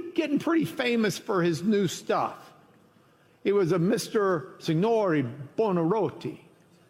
getting pretty famous for his new stuff. He was a Mr. Signore Buonarroti.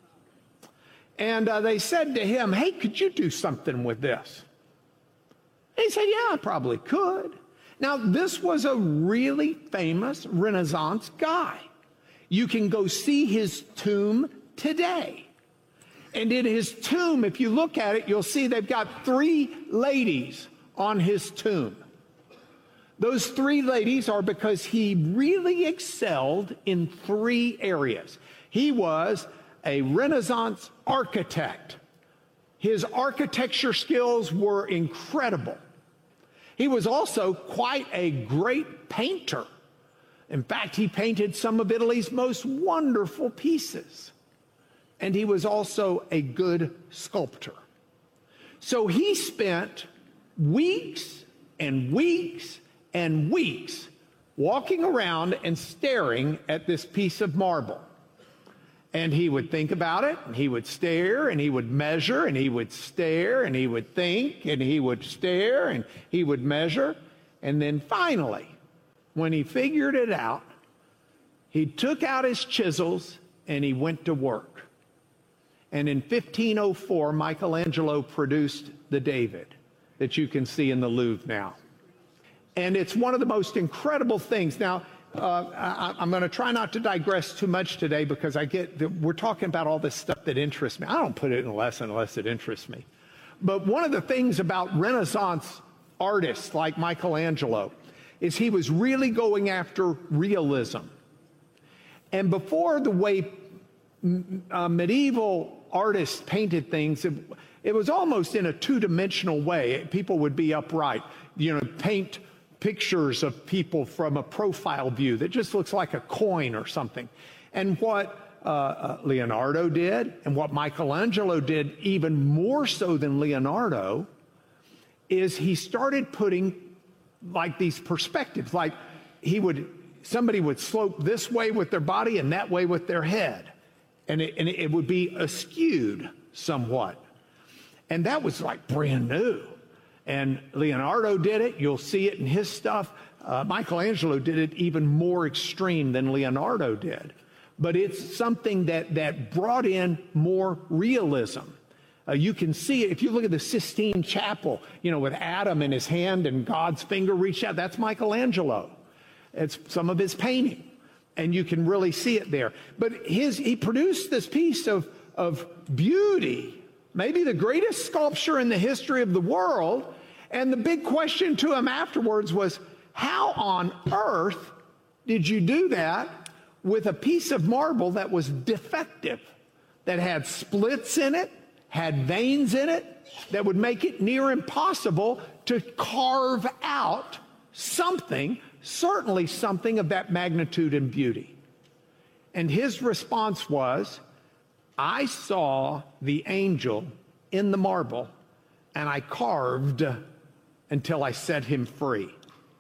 And they said to him, hey, could you do something with this? And he said, yeah, I probably could. Now, this was a really famous Renaissance guy. You can go see his tomb today. And in his tomb, if you look at it, you'll see they've got 3 ladies on his tomb. Those 3 ladies are because he really excelled in 3 areas. He was a Renaissance architect. His architecture skills were incredible. He was also quite a great painter. In fact, he painted some of Italy's most wonderful pieces. And he was also a good sculptor. So he spent weeks and weeks and weeks walking around and staring at this piece of marble. And he would think about it, and he would stare, and he would measure, and he would stare, and he would think, and he would stare, and he would measure. And then finally, when he figured it out, he took out his chisels and he went to work. And in 1504, Michelangelo produced the David that you can see in the Louvre now. And it's one of the most incredible things. Now, I'm going to try not to digress too much today because we're talking about all this stuff that interests me. I don't put it in a lesson unless it interests me. But one of the things about Renaissance artists like Michelangelo is he was really going after realism. And before the way medieval artists painted things, it was almost in a two-dimensional way. People would be upright, paint pictures of people from a profile view that just looks like a coin or something. And what Leonardo did, and what Michelangelo did even more so than Leonardo, is he started putting like these perspectives, like somebody would slope this way with their body and that way with their head. And it would be askewed somewhat. And that was like brand new. And Leonardo did it. You'll see it in his stuff. Michelangelo did it even more extreme than Leonardo did. But it's something that brought in more realism. You can see it if you look at the Sistine Chapel, with Adam in his hand and God's finger reached out. That's Michelangelo. It's some of his painting. And you can really see it there. But he produced this piece of beauty, maybe the greatest sculpture in the history of the world. And the big question to him afterwards was, how on earth did you do that with a piece of marble that was defective, that had splits in it, had veins in it, that would make it near impossible to carve out something, certainly something of that magnitude and beauty? And his response was, I saw the angel in the marble and I carved until I set him free.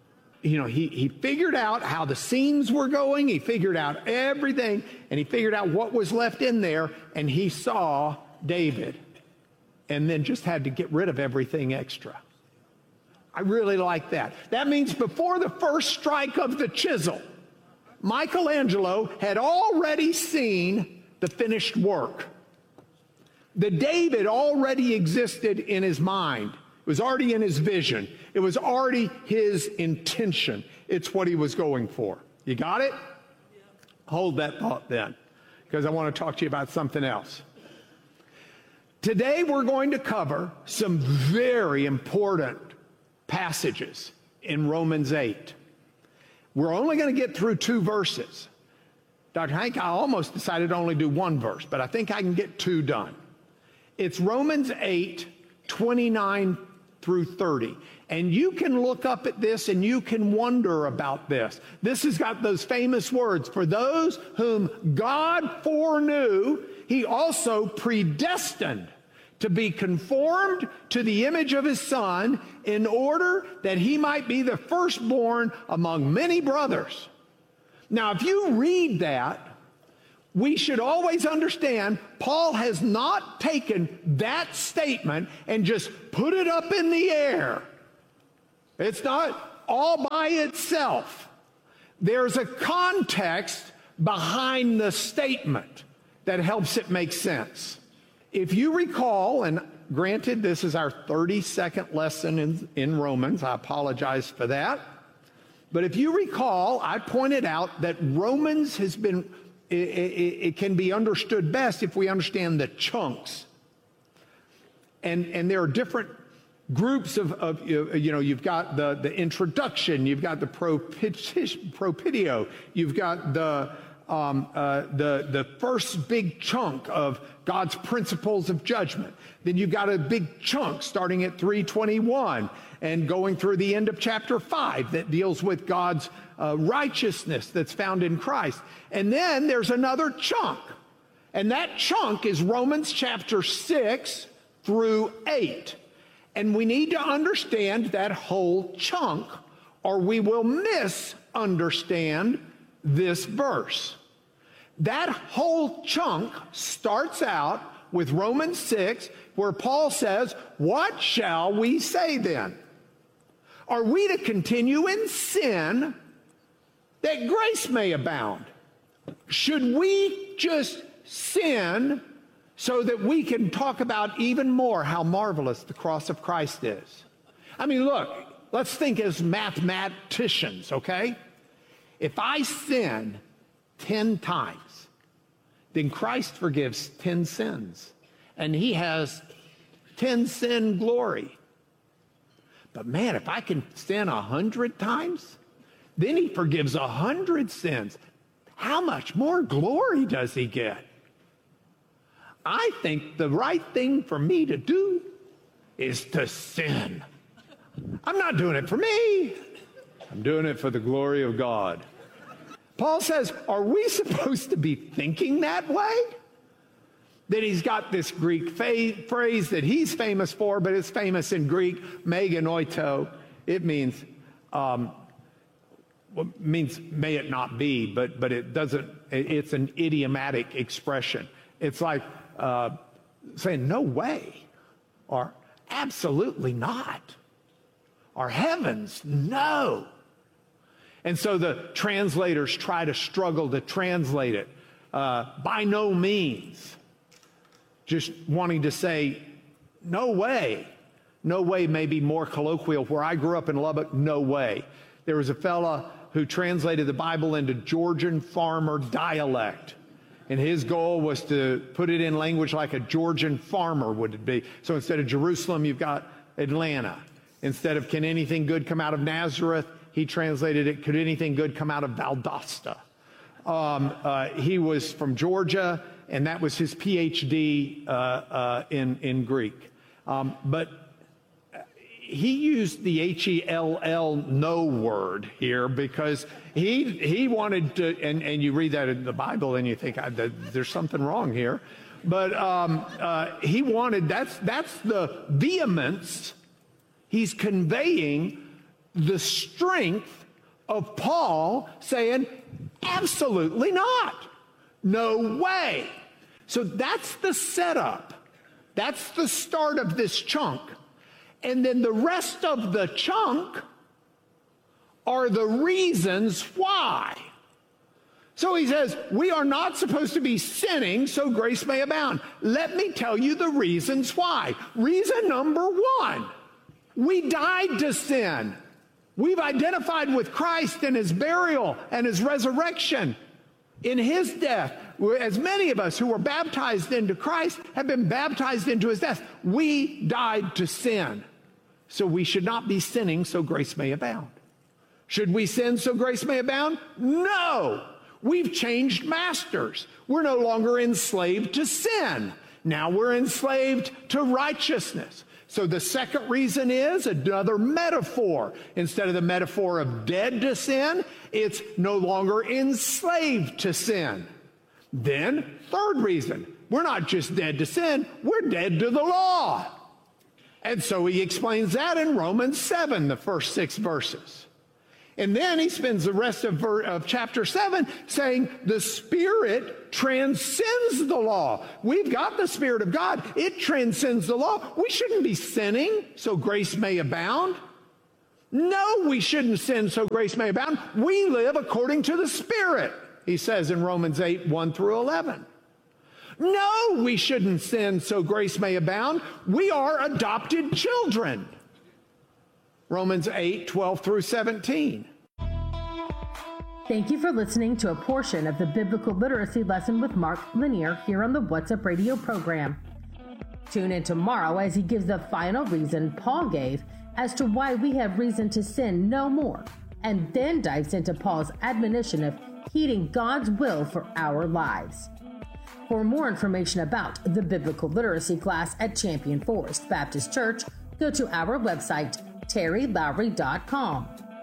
He figured out how the seams were going, he figured out everything, and he figured out what was left in there, and he saw David, and then just had to get rid of everything extra. I really like that. That means before the first strike of the chisel, Michelangelo had already seen the finished work. The David already existed in his mind. It was already in his vision. It was already his intention. It's what he was going for. You got it? Hold that thought then, because I want to talk to you about something else. Today we're going to cover some very important passages in Romans 8. We're only going to get through 2 verses. Dr. Hank, I almost decided to only do 1 verse, but I think I can get 2 done. It's Romans 8, 29 through 30. And you can look up at this and you can wonder about this. This has got those famous words, for those whom God foreknew, he also predestined to be conformed to the image of his Son, in order that he might be the firstborn among many brothers. Now, if you read that, we should always understand Paul has not taken that statement and just put it up in the air. It's not, all by itself. There's a context behind the statement that helps it make sense. If you recall, and granted, this is our 32nd lesson in Romans. I apologize for that. But if you recall, I pointed out that Romans has been, it can be understood best if we understand the chunks. And there are different groups of you've got the introduction, you've got the propitio, you've got the first big chunk of God's principles of judgment. Then you've got a big chunk starting at 3:21 and going through the end of chapter 5 that deals with God's righteousness that's found in Christ. And then there's another chunk. And that chunk is Romans chapter 6 through 8. And we need to understand that whole chunk, or we will misunderstand this verse. That whole chunk starts out with Romans 6, where Paul says, "What shall we say then? Are we to continue in sin that grace may abound? Should we just sin so that we can talk about even more how marvelous the cross of Christ is?" I mean, look, let's think as mathematicians, okay? If I sin 10 times, then Christ forgives 10 sins, and he has 10 sin glory. But man, if I can sin 100 times, then he forgives 100 sins. How much more glory does he get? I think the right thing for me to do is to sin. I'm not doing it for me. I'm doing it for the glory of God. Paul says, are we supposed to be thinking that way? That he's got this Greek phrase that he's famous for, but it's famous in Greek, meganoito. It means may it not be, but it doesn't, it's an idiomatic expression. It's like saying, no way, or absolutely not, or heavens, no. And so the translators try to struggle to translate it. By no means. Just wanting to say, no way. No way may be more colloquial. Where I grew up in Lubbock, no way. There was a fella who translated the Bible into Georgian farmer dialect. And his goal was to put it in language like a Georgian farmer would be. So instead of Jerusalem, you've got Atlanta. Instead of can anything good come out of Nazareth, he translated it, could anything good come out of Valdosta? He was from Georgia, and that was his PhD in Greek. But he used the H-E-L-L no word here because he wanted to, and you read that in the Bible and you think, there's something wrong here. But he wanted, that's the vehemence. He's conveying the strength of Paul saying, absolutely not. No way. So that's the setup. That's the start of this chunk. And then the rest of the chunk are the reasons why. So he says, we are not supposed to be sinning so grace may abound. Let me tell you the reasons why. Reason number one, we died to sin. We've identified with Christ in his burial and his resurrection. In his death, as many of us who were baptized into Christ have been baptized into his death. We died to sin. So we should not be sinning so grace may abound. Should we sin so grace may abound? No. We've changed masters. We're no longer enslaved to sin. Now we're enslaved to righteousness. So the second reason is another metaphor. Instead of the metaphor of dead to sin, it's no longer enslaved to sin. Then, third reason, we're not just dead to sin, we're dead to the law. And so he explains that in Romans 7, the first 6 verses. And then he spends the rest of chapter 7 saying the Spirit transcends the law. We've got the Spirit of God. It transcends the law. We shouldn't be sinning so grace may abound. No, we shouldn't sin so grace may abound. We live according to the Spirit, he says in Romans 8, 1 through 11. No, we shouldn't sin so grace may abound. We are adopted children. Romans 8, 12 through 17. Thank you for listening to a portion of the Biblical Literacy Lesson with Mark Lanier here on the What's Up Radio program. Tune in tomorrow as he gives the final reason Paul gave as to why we have reason to sin no more, and then dives into Paul's admonition of heeding God's will for our lives. For more information about the Biblical Literacy class at Champion Forest Baptist Church, go to our website, terrylowry.com.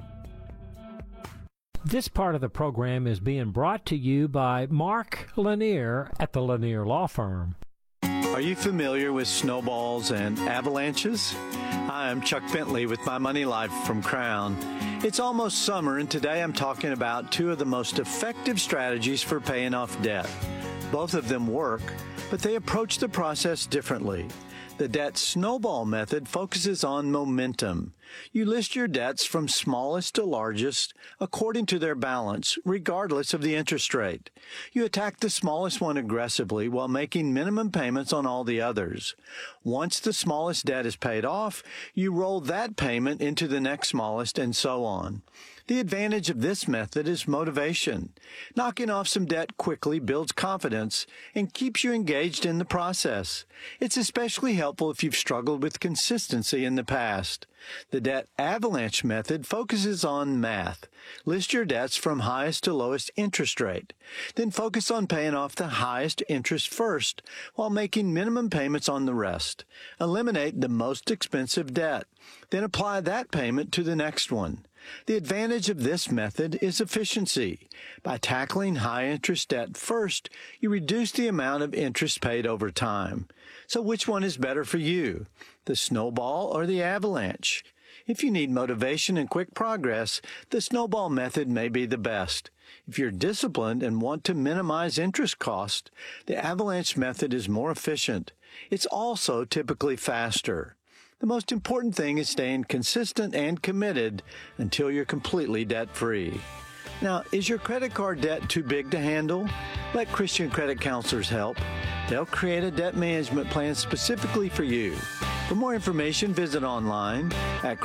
This part of the program is being brought to you by Mark Lanier at the Lanier Law Firm. Are you familiar with snowballs and avalanches? Hi, I'm Chuck Bentley with My Money Life from Crown. It's almost summer, and today I'm talking about two of the most effective strategies for paying off debt. Both of them work, but they approach the process differently. The debt snowball method focuses on momentum. You list your debts from smallest to largest according to their balance, regardless of the interest rate. You attack the smallest one aggressively while making minimum payments on all the others. Once the smallest debt is paid off, you roll that payment into the next smallest and so on. The advantage of this method is motivation. Knocking off some debt quickly builds confidence and keeps you engaged in the process. It's especially helpful if you've struggled with consistency in the past. The debt avalanche method focuses on math. List your debts from highest to lowest interest rate. Then focus on paying off the highest interest first while making minimum payments on the rest. Eliminate the most expensive debt. Then apply that payment to the next one. The advantage of this method is efficiency. By tackling high-interest debt first, you reduce the amount of interest paid over time. So which one is better for you, the snowball or the avalanche? If you need motivation and quick progress, the snowball method may be the best. If you're disciplined and want to minimize interest cost, the avalanche method is more efficient. It's also typically faster. The most important thing is staying consistent and committed until you're completely debt-free. Now, is your credit card debt too big to handle? Let Christian credit counselors help. They'll create a debt management plan specifically for you. For more information, visit online at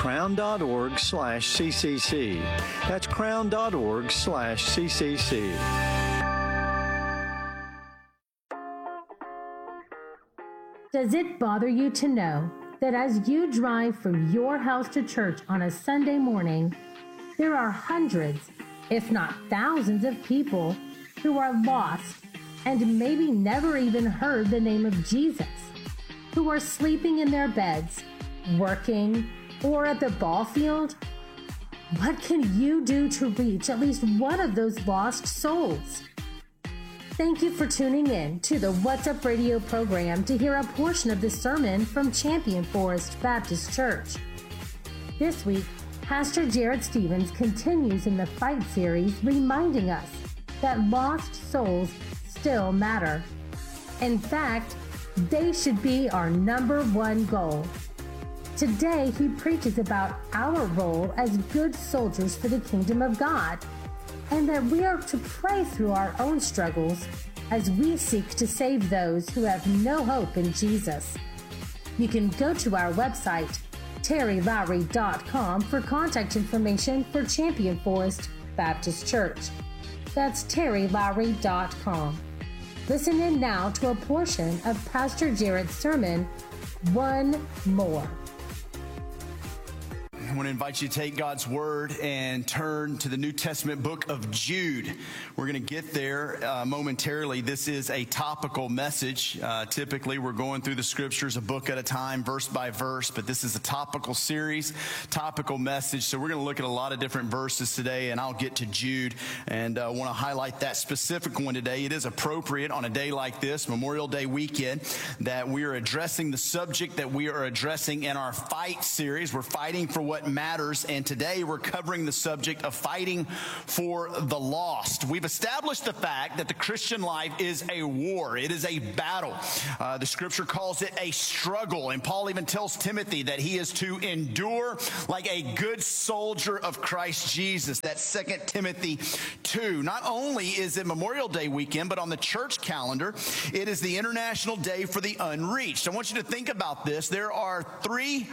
crown.org/CCC. That's crown.org/CCC. Does it bother you to know that as you drive from your house to church on a Sunday morning, there are hundreds, if not thousands of people who are lost and maybe never even heard the name of Jesus, who are sleeping in their beds, working, or at the ball field? What can you do to reach at least one of those lost souls? Thank you for tuning in to the What's Up Radio program to hear a portion of the sermon from Champion Forest Baptist Church. This week, Pastor Jared Stevens continues in the Fight series, reminding us that lost souls still matter. In fact, they should be our number one goal. Today, he preaches about our role as good soldiers for the kingdom of God, and that we are to pray through our own struggles as we seek to save those who have no hope in Jesus. You can go to our website, terrylowry.com, for contact information for Champion Forest Baptist Church. That's terrylowry.com. Listen in now to a portion of Pastor Jared's sermon, One More. I want to invite you to take God's Word and turn to the New Testament book of Jude. We're going to get there momentarily. This is a topical message. Typically, we're going through the Scriptures a book at a time, verse by verse, but this is a topical series, topical message. So we're going to look at a lot of different verses today, and I'll get to Jude and want to highlight that specific one today. It is appropriate on a day like this, Memorial Day weekend, that we are addressing the subject that we are addressing in our Fight series. We're fighting for what what matters, and today we're covering the subject of fighting for the lost. We've established the fact that the Christian life is a war. It is a battle. The scripture calls it a struggle, and Paul even tells Timothy that he is to endure like a good soldier of Christ Jesus. That's 2 Timothy 2. Not only is it Memorial Day weekend, but on the church calendar, it is the International Day for the Unreached. I want you to think about this. There are 3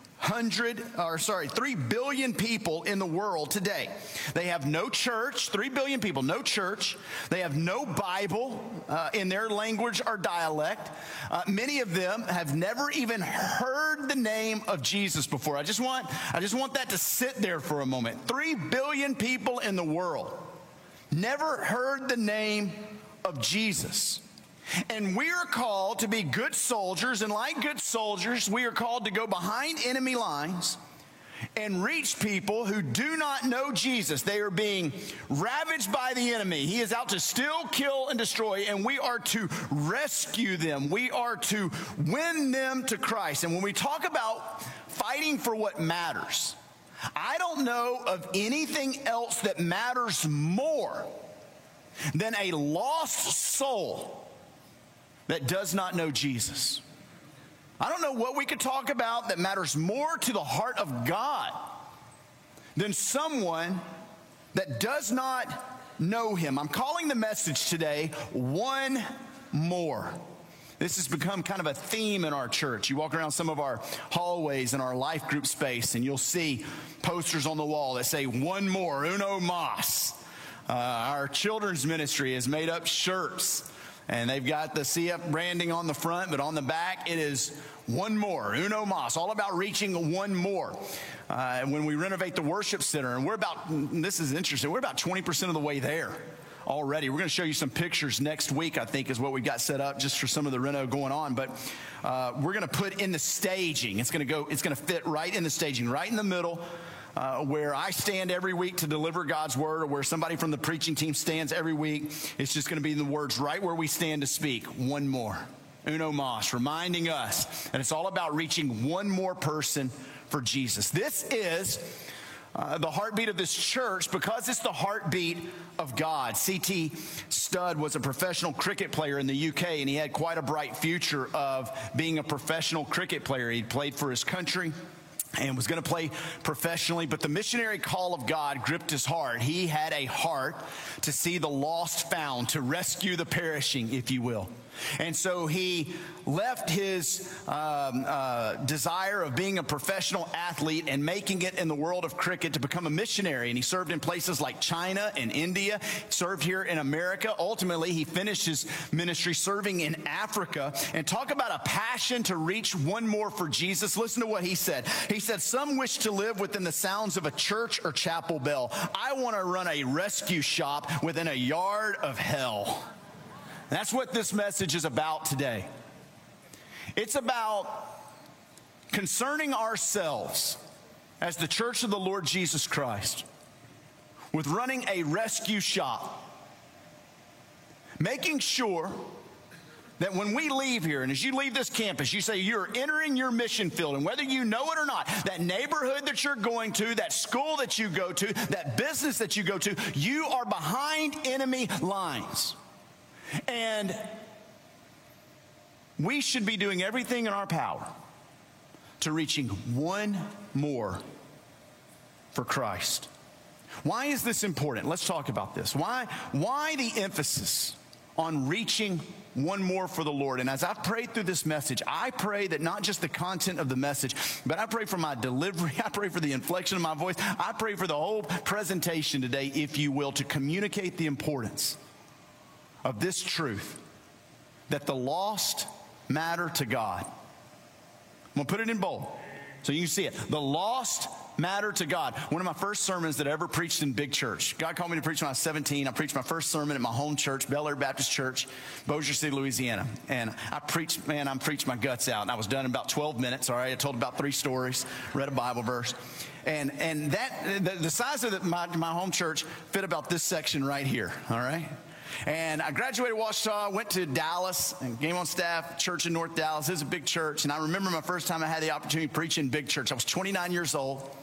billion people in the world today. They have no church, 3 billion people, no church. They have no Bible in their language or dialect. Many of them have never even heard the name of Jesus before. I just want that to sit there for a moment. 3 billion people in the world never heard the name of Jesus. And we are called to be good soldiers, and like good soldiers, we are called to go behind enemy lines and reach people who do not know Jesus. They are being ravaged by the enemy. He is out to steal, kill, and destroy, and we are to rescue them. We are to win them to Christ. And when we talk about fighting for what matters, I don't know of anything else that matters more than a lost soul that does not know Jesus. I don't know what we could talk about that matters more to the heart of God than someone that does not know him. I'm calling the message today, One More. This has become kind of a theme in our church. You walk around some of our hallways in our life group space, and you'll see posters on the wall that say, One More, Uno Mas. Our children's ministry has made up shirts, and they've got the CF branding on the front, but on the back it is One More, Uno Mas, all about reaching one more. When we renovate the worship center, and this is interesting, we're about 20% of the way there already. We're going to show you some pictures next week, I think, is what we've got set up just for some of the reno going on. But we're going to put in the staging. It's going to fit right in the staging, right in the middle. Where I stand every week to deliver God's word, or where somebody from the preaching team stands every week. It's just going to be the words right where we stand to speak. One more. Uno Mas, reminding us that it's all about reaching one more person for Jesus. This is the heartbeat of this church because it's the heartbeat of God. C.T. Studd was a professional cricket player in the UK, and he had quite a bright future of being a professional cricket player. He played for his country and was going to play professionally, but the missionary call of God gripped his heart. He had a heart to see the lost found, to rescue the perishing, if you will. And so he left his desire of being a professional athlete and making it in the world of cricket to become a missionary. And he served in places like China and India, served here in America. Ultimately, he finished his ministry serving in Africa. And talk about a passion to reach one more for Jesus. Listen to what he said. He said, some wish to live within the sounds of a church or chapel bell. I want to run a rescue shop within a yard of hell. That's what this message is about today. It's about concerning ourselves as the church of the Lord Jesus Christ with running a rescue shop, making sure that when we leave here, and as you leave this campus, you say you're entering your mission field, and whether you know it or not, that neighborhood that you're going to, that school that you go to, that business that you go to, you are behind enemy lines. And we should be doing everything in our power to reaching one more for Christ. Why is this important? Let's talk about this. Why the emphasis on reaching one more for the Lord? And as I prayed through this message, I pray that not just the content of the message, but I pray for my delivery, I pray for the inflection of my voice, I pray for the whole presentation today, if you will, to communicate the importance of this truth, that the lost matter to God. I'm going to put it in bold so you can see it. The lost matter to God. One of my first sermons that I ever preached in big church. God called me to preach when I was 17. I preached my first sermon at my home church, Bel Air Baptist Church, Bossier City, Louisiana. And I preached my guts out. And I was done in about 12 minutes, all right? I told about 3 stories, read a Bible verse. And that the size of my home church fit about this section right here, all right? And I graduated Ouachita, went to Dallas, and came on staff, church in North Dallas. It was a big church. And I remember my first time I had the opportunity to preach in big church. I was 29 years old.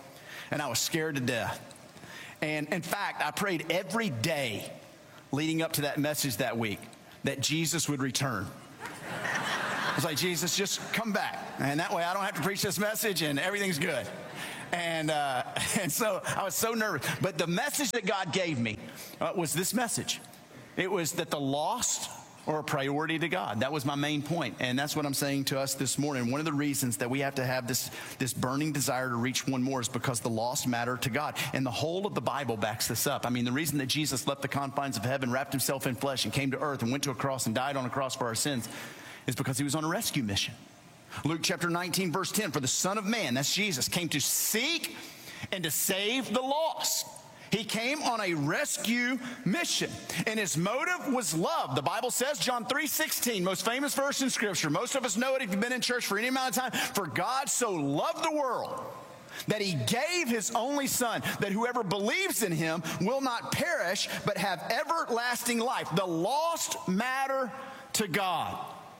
and I was scared to death. And in fact, I prayed every day leading up to that message that week that Jesus would return. I was like, Jesus, just come back. And that way I don't have to preach this message and everything's good. And so I was so nervous. But the message that God gave me was this message. It was that the lost are a priority to God. That was my main point. And that's what I'm saying to us this morning. One of the reasons that we have to have this burning desire to reach one more is because the lost matter to God. And the whole of the Bible backs this up. I mean, the reason that Jesus left the confines of heaven, wrapped himself in flesh, and came to earth and went to a cross and died on a cross for our sins is because he was on a rescue mission. Luke chapter 19, verse 10, for the Son of Man, that's Jesus, came to seek and to save the lost. He came on a rescue mission, and his motive was love. The Bible says, John 3:16, most famous verse in Scripture. Most of us know it if you've been in church for any amount of time. For God so loved the world that he gave his only Son, that whoever believes in him will not perish, but have everlasting life. The lost matter to God.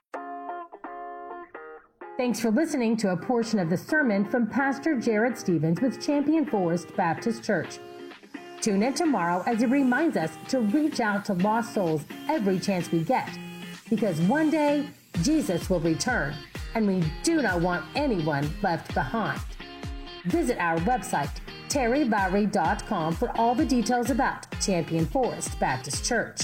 Thanks for listening to a portion of the sermon from Pastor Jared Stevens with Champion Forest Baptist Church. Tune in tomorrow as he reminds us to reach out to lost souls every chance we get, because one day Jesus will return, and we do not want anyone left behind. Visit our website, terrylowry.com, for all the details about Champion Forest Baptist Church.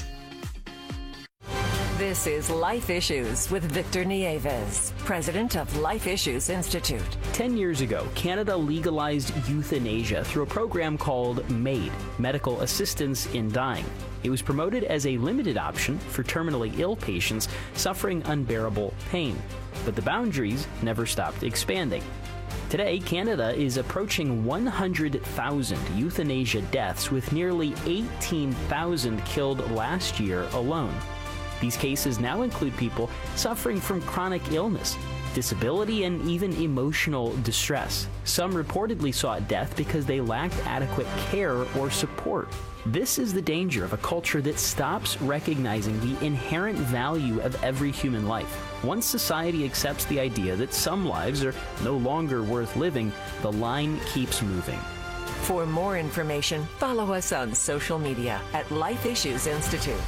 This is Life Issues with Victor Nieves, president of Life Issues Institute. 10 years ago, Canada legalized euthanasia through a program called MAID, Medical Assistance in Dying. It was promoted as a limited option for terminally ill patients suffering unbearable pain. But the boundaries never stopped expanding. Today, Canada is approaching 100,000 euthanasia deaths, with nearly 18,000 killed last year alone. These cases now include people suffering from chronic illness, disability, and even emotional distress. Some reportedly sought death because they lacked adequate care or support. This is the danger of a culture that stops recognizing the inherent value of every human life. Once society accepts the idea that some lives are no longer worth living, the line keeps moving. For more information, follow us on social media at Life Issues Institute.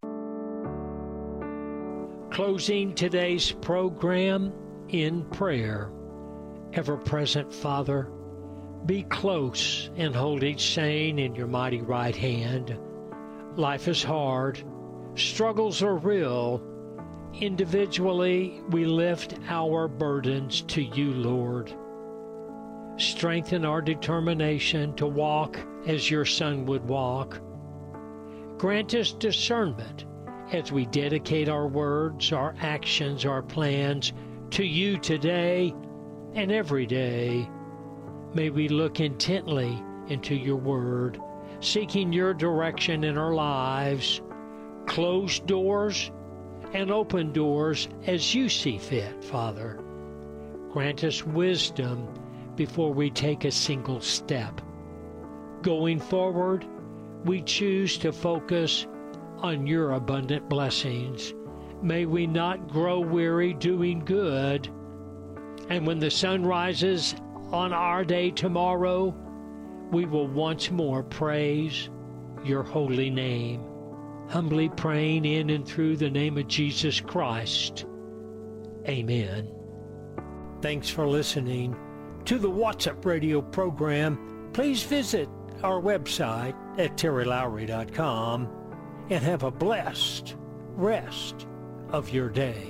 Closing today's program in prayer. Ever-present Father, be close and hold each saint in your mighty right hand. Life is hard. Struggles are real. Individually, we lift our burdens to you, Lord. Strengthen our determination to walk as your Son would walk. Grant us discernment as we dedicate our words, our actions, our plans to you today and every day. May we look intently into your word, seeking your direction in our lives. Close doors and open doors as you see fit, Father. Grant us wisdom before we take a single step. Going forward, we choose to focus on your abundant blessings. May we not grow weary doing good. And when the sun rises on our day tomorrow, we will once more praise your holy name. Humbly praying in and through the name of Jesus Christ. Amen. Thanks for listening to the What's Up Radio program. Please visit our website at terrylowry.com and have a blessed rest of your day.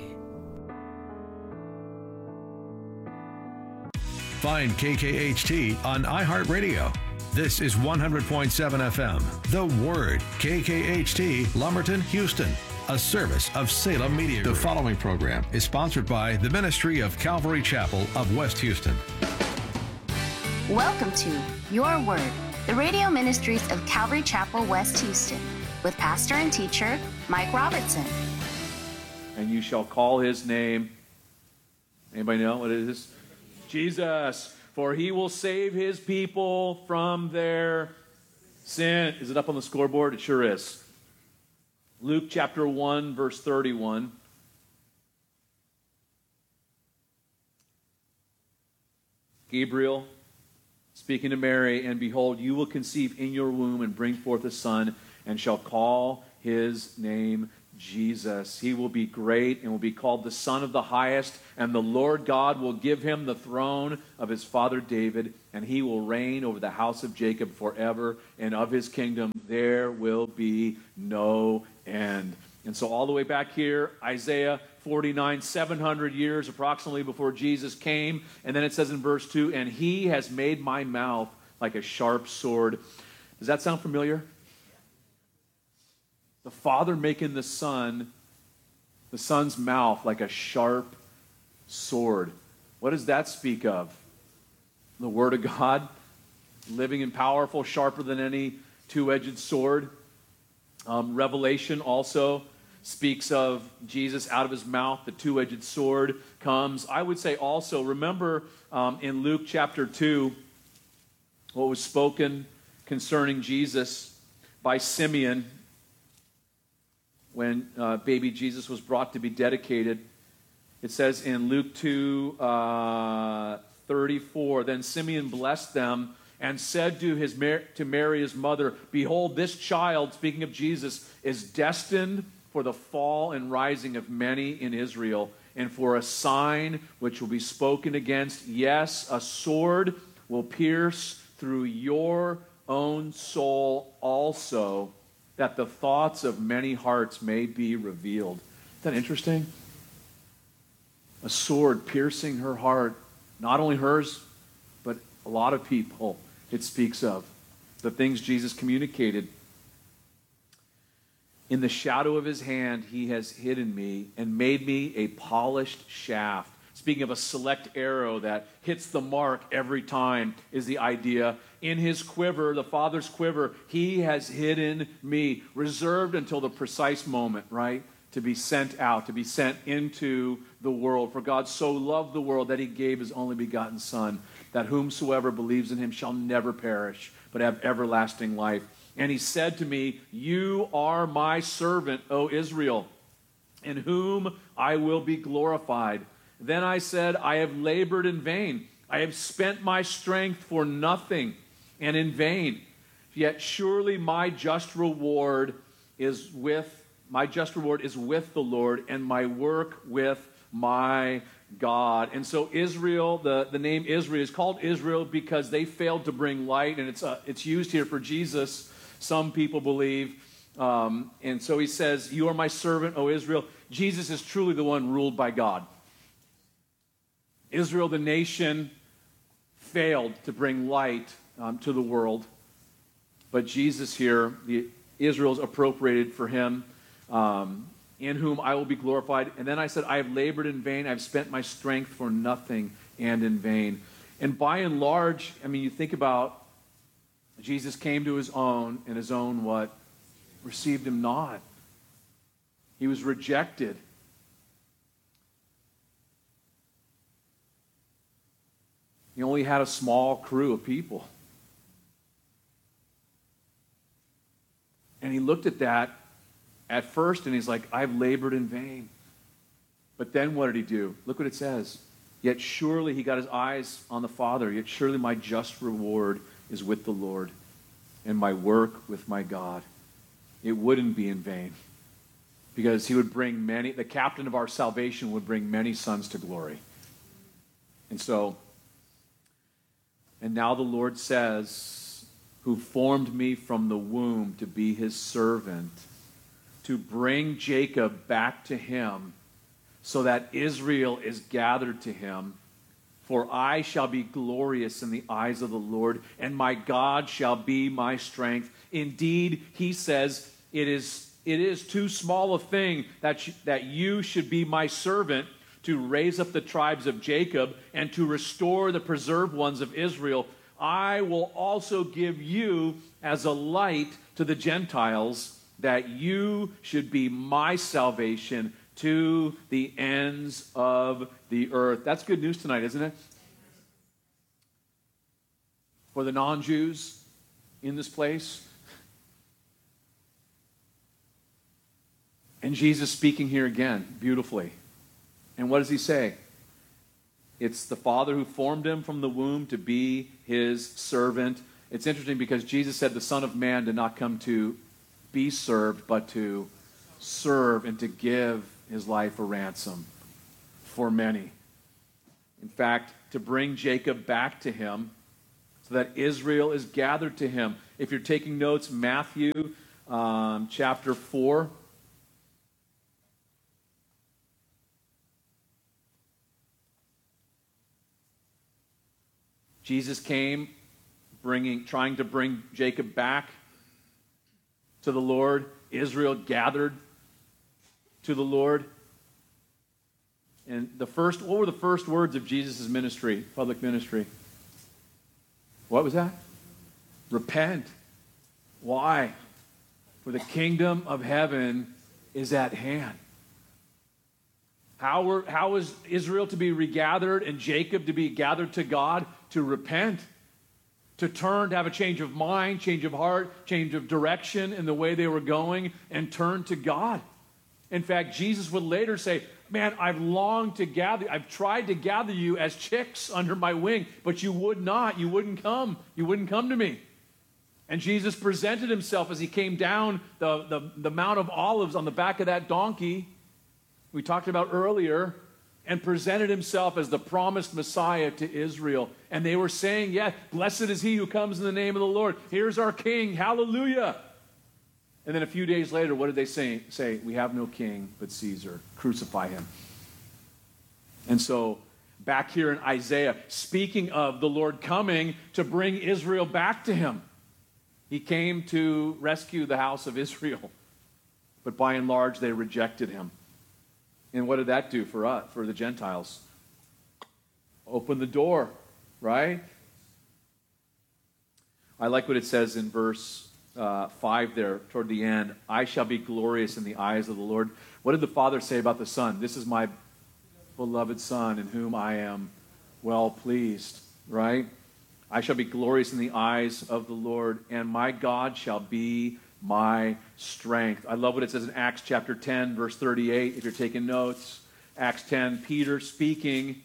Find KKHT on iHeartRadio. This is 100.7 FM, The Word, KKHT, Lumberton, Houston, a service of Salem Media Group. The following program is sponsored by the Ministry of Calvary Chapel of West Houston. Welcome to Your Word, the radio ministries of Calvary Chapel, West Houston, with pastor and teacher Mike Robertson. And you shall call his name. Anybody know what it is? Jesus. For he will save his people from their sin. Is it up on the scoreboard? It sure is. Luke chapter 1, verse 31. Gabriel speaking to Mary, and behold, you will conceive in your womb and bring forth a son, and shall call his name Jesus. He will be great and will be called the Son of the Highest, and the Lord God will give him the throne of his father David, and he will reign over the house of Jacob forever, and of his kingdom there will be no end. And so all the way back here, Isaiah 49, 700 years approximately before Jesus came. And then it says in verse 2, and he has made my mouth like a sharp sword. Does that sound familiar? The Father making the Son's mouth like a sharp sword. What does that speak of? The Word of God, living and powerful, sharper than any two-edged sword. Revelation also speaks of Jesus out of his mouth, the two-edged sword comes. I would say also, remember in Luke chapter 2, what was spoken concerning Jesus by Simeon when baby Jesus was brought to be dedicated. It says in Luke 2, 34, then Simeon blessed them and said to Mary his mother, behold, this child, speaking of Jesus, is destined for the fall and rising of many in Israel, and for a sign which will be spoken against. Yes, a sword will pierce through your own soul also, that the thoughts of many hearts may be revealed. Isn't that interesting? A sword piercing her heart, not only hers, but a lot of people it speaks of. The things Jesus communicated. In the shadow of his hand he has hidden me and made me a polished shaft. Speaking of a select arrow that hits the mark every time is the idea. In his quiver, the Father's quiver, he has hidden me, reserved until the precise moment, right? To be sent out, to be sent into the world. For God so loved the world that he gave his only begotten Son, that whomsoever believes in him shall never perish, but have everlasting life. And he said to me, you are my servant, O Israel, in whom I will be glorified. Then I said, I have labored in vain. I have spent my strength for nothing and in vain. Yet surely my just reward is with the Lord, and my work with my God. And so Israel, the name Israel is called Israel because they failed to bring light, and it's used here for Jesus. Some people believe. And so he says, you are my servant, O Israel. Jesus is truly the one ruled by God. Israel, the nation, failed to bring light to the world. But Jesus here, Israel's appropriated for him, in whom I will be glorified. And then I said, I have labored in vain. I've spent my strength for nothing and in vain. And by and large, I mean, you think about Jesus came to his own, and his own what? Received him not. He was rejected. He only had a small crew of people. And he looked at that at first, and he's like, I've labored in vain. But then what did he do? Look what it says. Yet surely he got his eyes on the Father. Yet surely my just reward is with the Lord, and my work with my God. It wouldn't be in vain, because he would bring many, the captain of our salvation would bring many sons to glory. And now the Lord says, who formed me from the womb to be his servant, to bring Jacob back to him, so that Israel is gathered to him. For I shall be glorious in the eyes of the Lord, and my God shall be my strength. Indeed, he says, it is too small a thing that you should be my servant, to raise up the tribes of Jacob and to restore the preserved ones of Israel. I will also give you as a light to the Gentiles, that you should be my salvation to the ends of the earth. That's good news tonight, isn't it? For the non-Jews in this place. And Jesus speaking here again, beautifully. And what does he say? It's the Father who formed him from the womb to be his servant. It's interesting because Jesus said the Son of Man did not come to be served, but to serve and to give his life a ransom for many. In fact, to bring Jacob back to him so that Israel is gathered to him. If you're taking notes, Matthew chapter 4. Jesus came trying to bring Jacob back to the Lord. Israel gathered to the Lord. And what were the first words of Jesus' ministry, public ministry? What was that? Repent. Why? For the kingdom of heaven is at hand. How was Israel to be regathered and Jacob to be gathered to God? To repent. To turn, to have a change of mind, change of heart, change of direction in the way they were going, and turn to God. In fact, Jesus would later say, man, I've longed to gather, I've tried to gather you as chicks under my wing, but you would not, you wouldn't come to me. And Jesus presented himself as he came down the Mount of Olives on the back of that donkey we talked about earlier, and presented himself as the promised Messiah to Israel. And they were saying, yeah, blessed is he who comes in the name of the Lord. Here's our king. Hallelujah. And then a few days later, what did they say? We have no king but Caesar. Crucify him. And so back here in Isaiah, speaking of the Lord coming to bring Israel back to him. He came to rescue the house of Israel. But by and large, they rejected him. And what did that do for us, for the Gentiles? Open the door, right? I like what it says in verse 5 there, toward the end. I shall be glorious in the eyes of the Lord. What did the Father say about the Son? This is my beloved Son in whom I am well pleased, right? I shall be glorious in the eyes of the Lord, and my God shall be my strength. I love what it says in Acts chapter 10, verse 38, if you're taking notes. Acts 10, Peter speaking,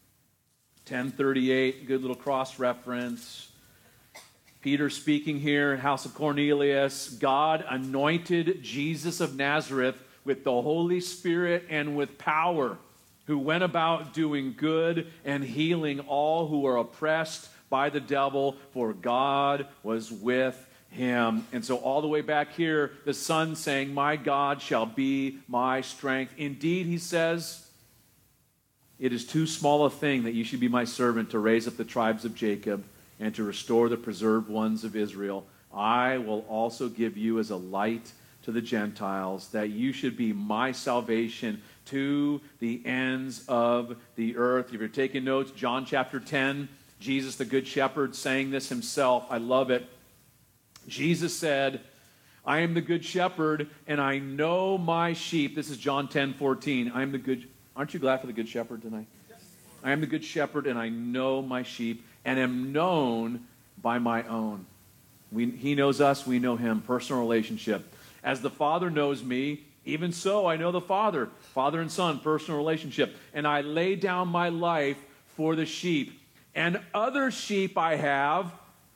10:38, good little cross-reference. Peter speaking here, house of Cornelius. God anointed Jesus of Nazareth with the Holy Spirit and with power, who went about doing good and healing all who were oppressed by the devil, for God was with him. And so all the way back here, the Son saying, my God shall be my strength. Indeed, he says, it is too small a thing that you should be my servant to raise up the tribes of Jacob and to restore the preserved ones of Israel. I will also give you as a light to the Gentiles, that you should be my salvation to the ends of the earth. If you're taking notes, John chapter 10, Jesus the Good Shepherd saying this himself. I love it. Jesus said, I am the good shepherd, and I know my sheep. This is John 10:14. I am the good. Aren't you glad for the good shepherd tonight? Yes. I am the good shepherd, and I know my sheep, and am known by my own. He knows us, we know him. Personal relationship. As the Father knows me, even so I know the Father. Father and Son, personal relationship. And I lay down my life for the sheep. And other sheep I have,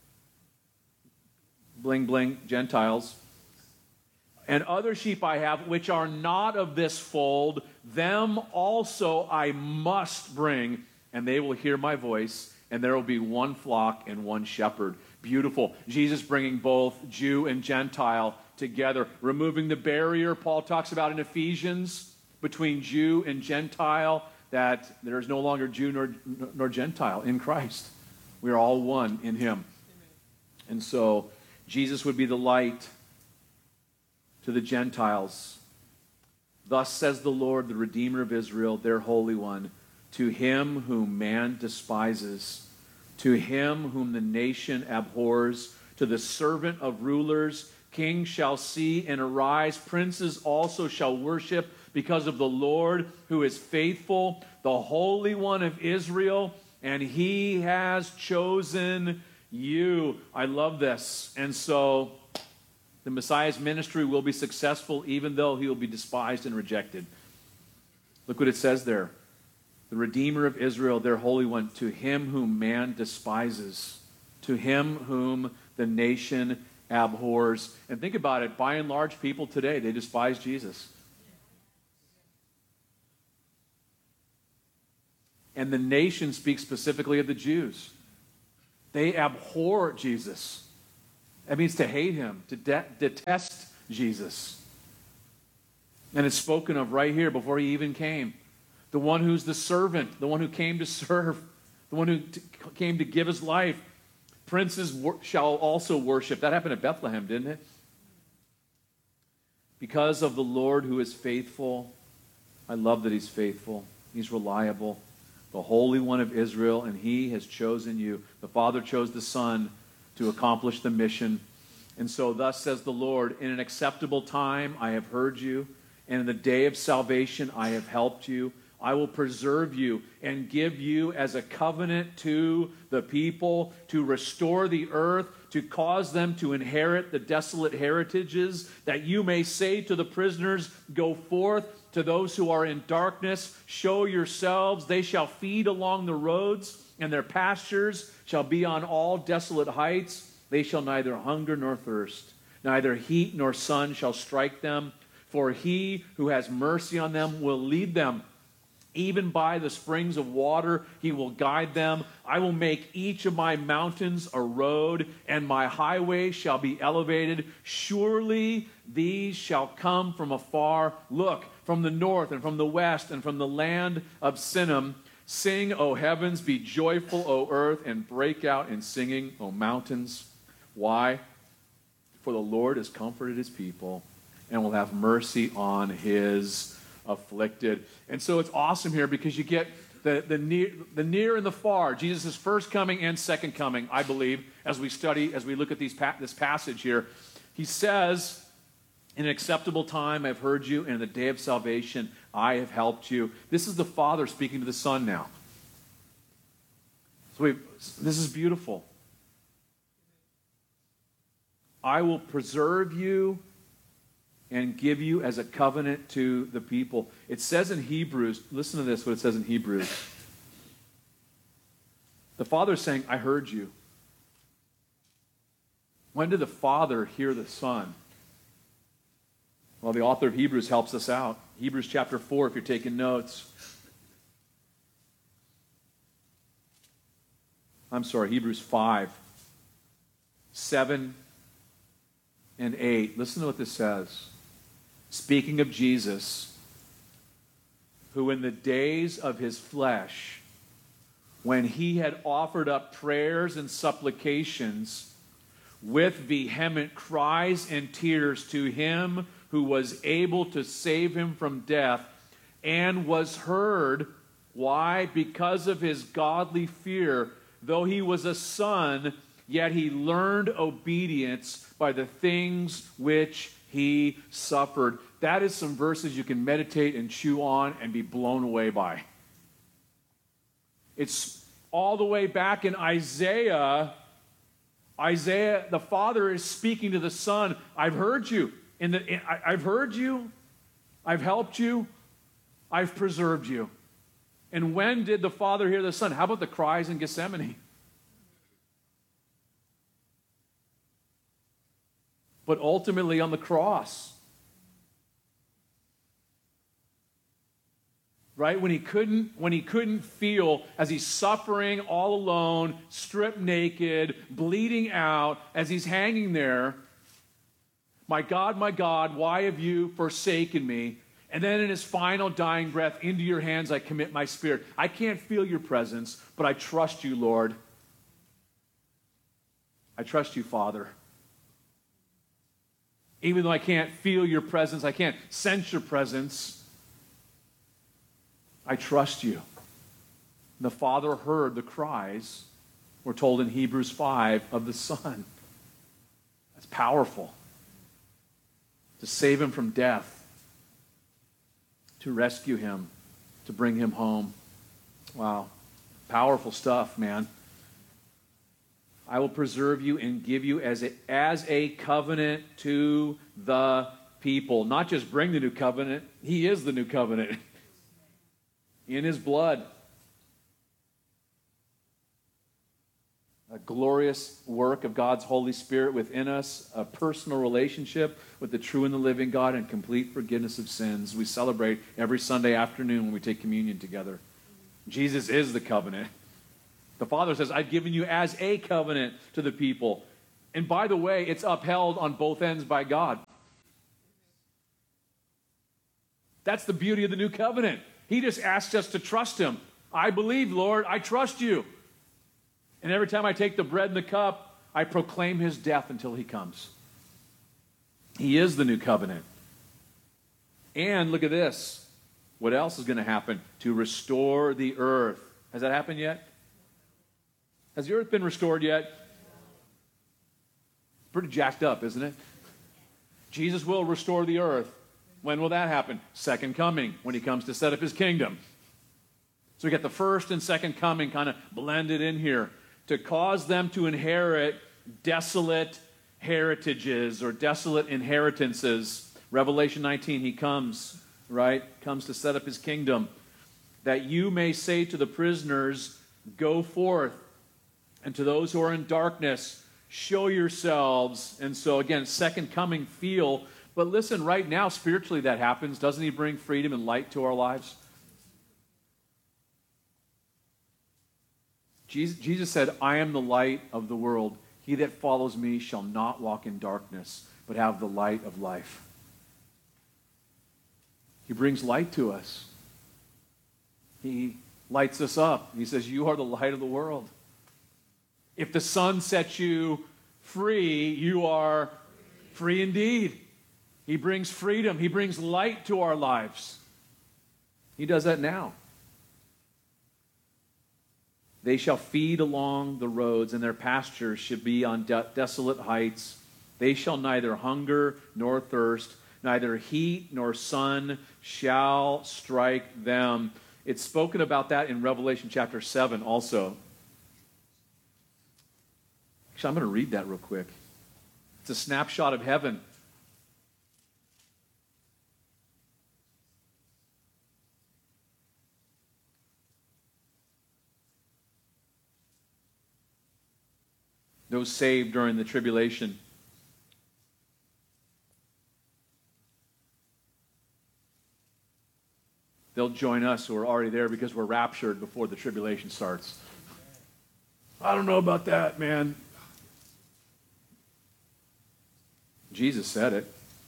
bling, bling, Gentiles. And other sheep I have, which are not of this fold, them also I must bring, and they will hear my voice, and there will be one flock and one shepherd. Beautiful. Jesus bringing both Jew and Gentile together, removing the barrier Paul talks about in Ephesians between Jew and Gentile, that there is no longer Jew nor Gentile in Christ. We are all one in him. And so Jesus would be the light to the Gentiles. Thus says the Lord, the Redeemer of Israel, their Holy One, to him whom man despises, to him whom the nation abhors, to the servant of rulers, kings shall see and arise, princes also shall worship, because of the Lord who is faithful, the Holy One of Israel, and he has chosen you. I love this. And so the Messiah's ministry will be successful even though he will be despised and rejected. Look what it says there. the Redeemer of Israel, their Holy One, to him whom man despises, to him whom the nation abhors. And think about it, by and large, people today, they despise Jesus. And the nation speaks specifically of the Jews. They abhor Jesus. That means to hate him, to detest Jesus. And it's spoken of right here before he even came. The one who's the servant, the one who came to serve, the one who came to give his life. Princes shall also worship. That happened at Bethlehem, didn't it? Because of the Lord who is faithful. I love that he's faithful. He's reliable. The Holy One of Israel, and he has chosen you. The Father chose the Son to accomplish the mission. And so thus says the Lord, in an acceptable time I have heard you, and in the day of salvation I have helped you. I will preserve you and give you as a covenant to the people, to restore the earth, to cause them to inherit the desolate heritages, that you may say to the prisoners, go forth. To those who are in darkness, show yourselves. They shall feed along the roads, and their pastures shall be on all desolate heights. They shall neither hunger nor thirst. Neither heat nor sun shall strike them. For he who has mercy on them will lead them. Even by the springs of water he will guide them. I will make each of my mountains a road, and my highway shall be elevated. Surely these shall come from afar. Look, from the north and from the west and from the land of Sinim. Sing, O heavens, be joyful, O earth, and break out in singing, O mountains. Why? For the Lord has comforted his people and will have mercy on his afflicted. And so it's awesome here because you get the near and the far, Jesus' first coming and second coming, I believe, as we look at this passage here. He says, in an acceptable time I've heard you, and in the day of salvation I have helped you. This is the Father speaking to the Son now. So this is beautiful. I will preserve you and give you as a covenant to the people. It says in Hebrews, listen to this, what it says in Hebrews. The Father is saying, I heard you. When did the Father hear the Son? Well, the author of Hebrews helps us out. Hebrews chapter 4, if you're taking notes. Hebrews 5, 7, and 8. Listen to what this says. Speaking of Jesus, who in the days of his flesh, when he had offered up prayers and supplications with vehement cries and tears to him who was able to save him from death, and was heard. Why? Because of his godly fear. Though he was a son, yet he learned obedience by the things which he suffered. That is some verses you can meditate and chew on and be blown away by. It's all the way back in Isaiah. Isaiah, the Father is speaking to the Son. I've heard you. I've heard you. I've helped you. I've preserved you. And when did the Father hear the Son? How about the cries in Gethsemane? But ultimately on the cross. Right? When he couldn't feel, as he's suffering all alone, stripped naked, bleeding out, as he's hanging there, my God, why have you forsaken me? And then in his final dying breath, into your hands I commit my spirit. I can't feel your presence, but I trust you, Lord. I trust you, Father. Even though I can't feel your presence, I can't sense your presence, I trust you. And the Father heard the cries, we're told in Hebrews 5, of the Son. That's powerful. To save him from death, to rescue him, to bring him home. Wow. Powerful stuff, man. I will preserve you and give you as a covenant to the people. Not just bring the new covenant. He is the new covenant. In his blood. a glorious work of God's Holy Spirit within us, a personal relationship with the true and the living God, and complete forgiveness of sins. We celebrate every Sunday afternoon when we take communion together. Jesus is the covenant. The Father says, I've given you as a covenant to the people. And by the way, it's upheld on both ends by God. That's the beauty of the new covenant. He just asks us to trust him. I believe, Lord, I trust you. And every time I take the bread and the cup, I proclaim his death until he comes. He is the new covenant. And look at this. What else is going to happen? To restore the earth. Has that happened yet? Has the earth been restored yet? Pretty jacked up, isn't it? Jesus will restore the earth. When will that happen? Second coming, when he comes to set up his kingdom. So we get the first and second coming kind of blended in here to cause them to inherit desolate heritages or desolate inheritances. Revelation 19, he comes, right? Comes to set up his kingdom. That you may say to the prisoners, go forth. And to those who are in darkness, show yourselves. And so again, second coming feel. But listen, right now, spiritually that happens. Doesn't he bring freedom and light to our lives? Jesus said, I am the light of the world. He that follows me shall not walk in darkness, but have the light of life. He brings light to us. He lights us up. He says, you are the light of the world. If the sun sets you free, you are free indeed. He brings freedom. He brings light to our lives. He does that now. They shall feed along the roads, and their pastures should be on desolate heights. They shall neither hunger nor thirst, neither heat nor sun shall strike them. It's spoken about that in Revelation chapter 7 also. Actually, I'm going to read that real quick. It's a snapshot of heaven. Those saved during the tribulation. They'll join us who are already there because we're raptured before the tribulation starts. I don't know about that, man. Jesus said it.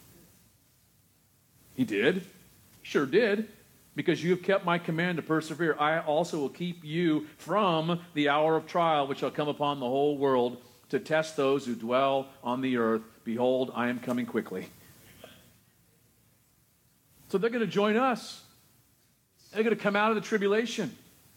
He did. He sure did. Because you have kept my command to persevere, I also will keep you from the hour of trial which shall come upon the whole world to test those who dwell on the earth. Behold, I am coming quickly. So they're going to join us. They're going to come out of the tribulation.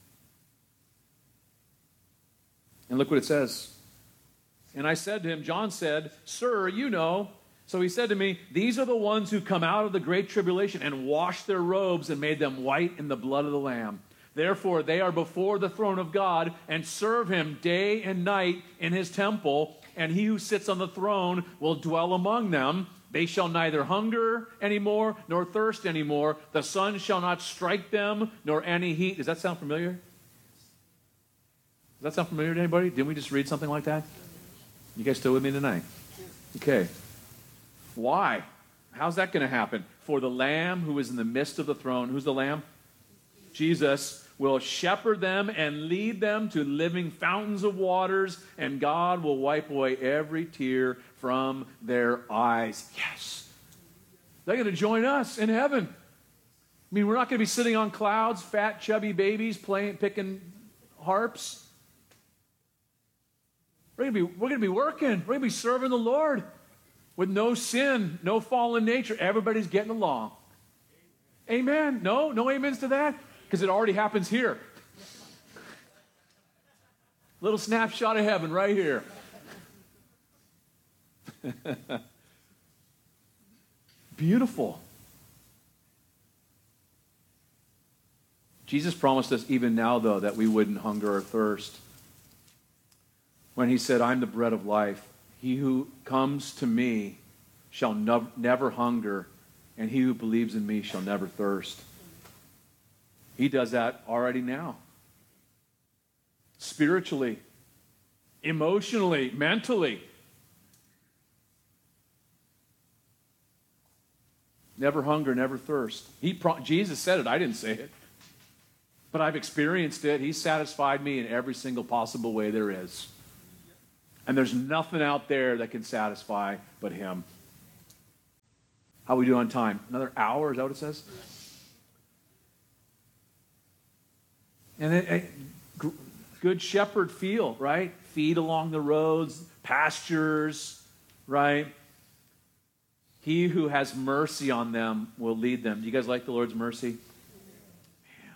And look what it says. And I said to him, John said, Sir, you know. So he said to me, these are the ones who come out of the great tribulation and washed their robes and made them white in the blood of the Lamb. Therefore, they are before the throne of God and serve him day and night in his temple. And he who sits on the throne will dwell among them. They shall neither hunger anymore nor thirst anymore. The sun shall not strike them nor any heat. Does that sound familiar? Does that sound familiar to anybody? Didn't we just read something like that? You guys still with me tonight? Okay. Why? How's that going to happen? For the Lamb who is in the midst of the throne, who's the Lamb? Jesus will shepherd them and lead them to living fountains of waters, and God will wipe away every tear from their eyes. Yes. They're going to join us in heaven. I mean, we're not going to be sitting on clouds, fat, chubby babies picking harps. We're going to be working. We're going to be serving the Lord with no sin, no fallen nature. Everybody's getting along. Amen. No amens to that, because it already happens here. Little snapshot of heaven right here. Beautiful. Jesus promised us even now, though, that we wouldn't hunger or thirst. When he said, I'm the bread of life, he who comes to me shall never hunger, and he who believes in me shall never thirst. He does that already now. Spiritually, emotionally, mentally. Never hunger, never thirst. Jesus said it. I didn't say it. But I've experienced it. He's satisfied me in every single possible way there is. And there's nothing out there that can satisfy but him. How we do on time? Another hour? Is that what it says? And good shepherd feel, right? Feed along the roads, pastures, right? He who has mercy on them will lead them. Do you guys like the Lord's mercy? Man.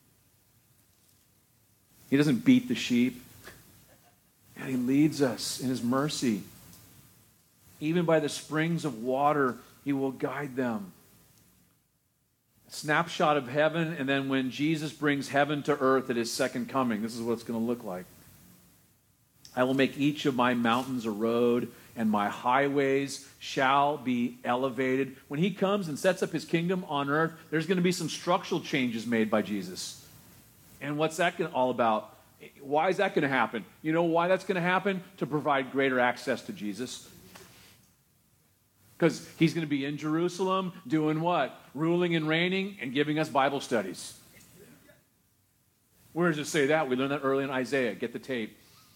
He doesn't beat the sheep. And he leads us in his mercy. Even by the springs of water, he will guide them. A snapshot of heaven, and then when Jesus brings heaven to earth at his second coming, this is what it's going to look like. I will make each of my mountains a road, and my highways shall be elevated. When he comes and sets up his kingdom on earth, there's going to be some structural changes made by Jesus. And what's that all about? Why is that going to happen? You know why that's going to happen? To provide greater access to Jesus. Because he's going to be in Jerusalem doing what? Ruling and reigning and giving us Bible studies. Where does it say that? We learned that early in Isaiah. Get the tape.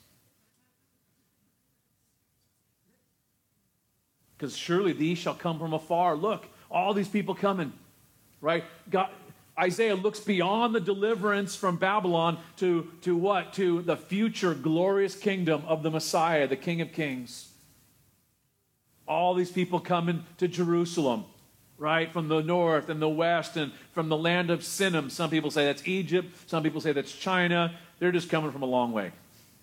Because surely these shall come from afar. Look, all these people coming, right? Isaiah looks beyond the deliverance from Babylon to what? To the future glorious kingdom of the Messiah, the King of Kings. All these people coming to Jerusalem, right? From the north and the west and from the land of Sinim. Some people say that's Egypt. Some people say that's China. They're just coming from a long way.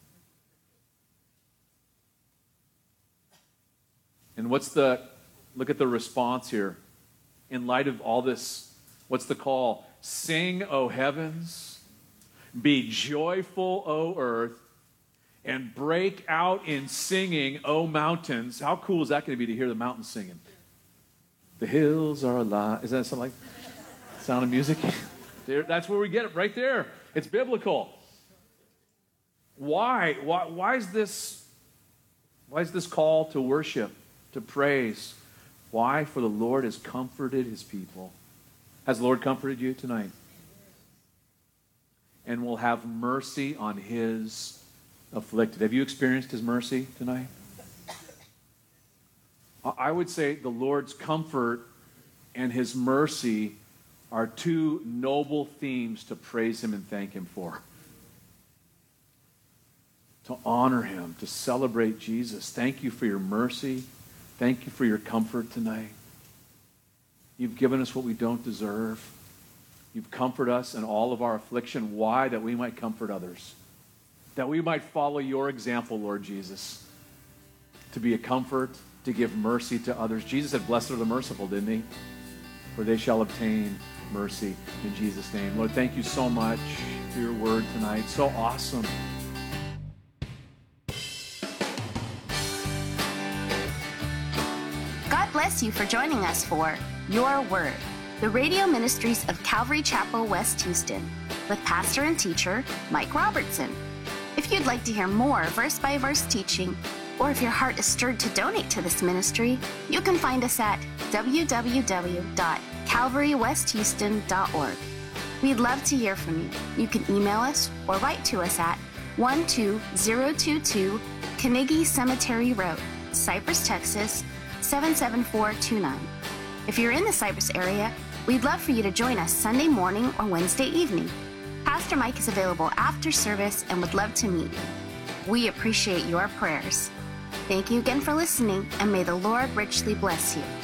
And look at the response here. In light of all this, what's the call? Sing, O heavens, be joyful, O earth, and break out in singing, O mountains. How cool is that going to be to hear the mountains singing? The hills are alive. Is that something like Sound of Music? That's where we get it, right there. It's biblical. Why is this call to worship, to praise? Why? For the Lord has comforted his people. Has the Lord comforted you tonight? And will have mercy on his afflicted. Have you experienced his mercy tonight? I would say the Lord's comfort and his mercy are two noble themes to praise him and thank him for. To honor him, to celebrate Jesus. Thank you for your mercy. Thank you for your comfort tonight. You've given us what we don't deserve. You've comforted us in all of our affliction. Why? That we might comfort others. That we might follow your example, Lord Jesus. To be a comfort, to give mercy to others. Jesus said, blessed are the merciful, didn't he? For they shall obtain mercy in Jesus' name. Lord, thank you so much for your word tonight. So awesome. God bless you for joining us for Your Word, the radio ministries of Calvary Chapel, West Houston, with pastor and teacher Mike Robertson. If you'd like to hear more verse-by-verse teaching, or if your heart is stirred to donate to this ministry, you can find us at www.calvarywesthouston.org. We'd love to hear from you. You can email us or write to us at 12022 Carnegie Cemetery Road, Cypress, Texas 77429. If you're in the Cypress area, we'd love for you to join us Sunday morning or Wednesday evening. Pastor Mike is available after service and would love to meet you. We appreciate your prayers. Thank you again for listening, and may the Lord richly bless you.